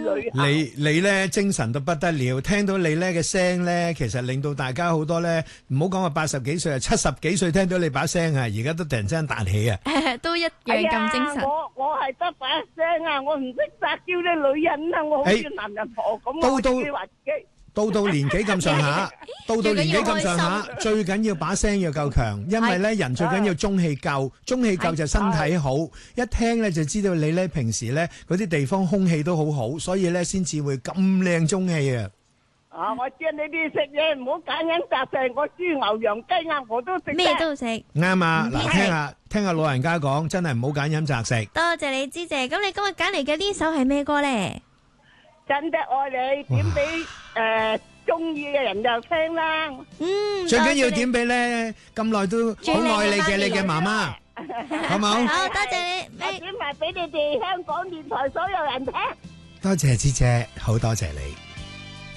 旅行。 你咧精神到不得了，聽到你咧嘅聲咧，其實令到大家好多咧，唔好講話80幾歲啊，70幾歲聽到你把聲啊，而家都突然之間彈起啊！ 都一樣咁精神。 我係得把聲啊，我唔識撒嬌啲女人啊，我好似男人婆咁，我自己話自己。 到年紀咁上下，最緊要把聲要夠強，因為咧人最緊要中氣夠，中氣夠就身體好。一聽咧就知道你咧平時咧嗰啲地方空氣都好好，所以咧先至會咁靚中氣啊！ 我知你啲食嘢唔好揀飲擇食，我豬牛羊雞鴨我都食， 咩都食。 啱啊！嗱，聽下老人家講，真係唔好揀飲擇食。 多謝你，芝姐。咁你今日揀嚟嘅呢首係咩歌咧？ 真的愛你，點俾中意嘅人就聽啦。 最緊要點俾咧咁耐都好愛你嘅媽媽，好冇？ 好，多謝你。 我點埋俾你哋香港電台所有人聽。 多謝芝姐，好多謝你。